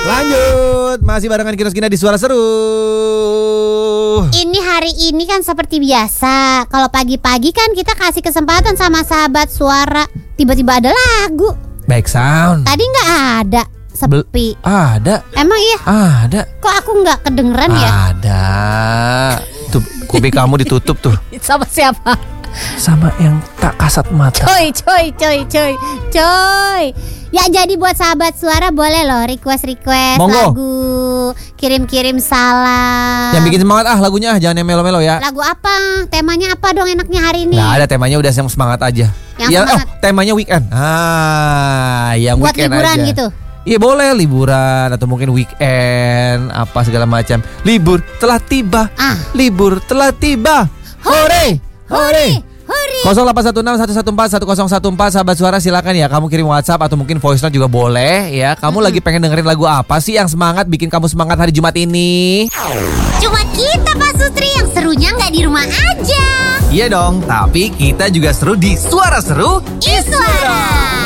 Lanjut, masih barengan Kinos Gina di Suara Seru. Ini hari ini kan seperti biasa. Kalau pagi-pagi kan kita kasih kesempatan sama sahabat suara. Tiba-tiba ada lagu. Back sound. Tadi nggak ada, sepi. Ada. Emang iya? Ada. Kok aku nggak kedengeran ya? Ada. Tuh, kuping kamu ditutup tuh. Sama siapa? Sama yang tak kasat mata. Coy. Ya jadi buat sahabat suara boleh loh request Monggo. lagu, kirim salam. Yang bikin semangat lagunya jangan yang melo-melo ya. Lagu apa? Temanya apa dong enaknya hari ini? Nggak ada, temanya udah yang semangat aja. Yang semangat. Temanya weekend. Yang buat weekend liburan aja. gitu. Iya boleh liburan atau mungkin weekend apa segala macam. Libur telah tiba. Libur telah tiba. Hore. 0816114114 sahabat suara, silakan ya kamu kirim WhatsApp atau mungkin voice note juga boleh ya. Kamu lagi pengen dengerin lagu apa sih yang semangat, bikin kamu semangat hari Jumat ini? Cuma kita Pak Sutri yang serunya nggak di rumah aja. Iya dong, tapi kita juga seru di Suara Seru Iswara.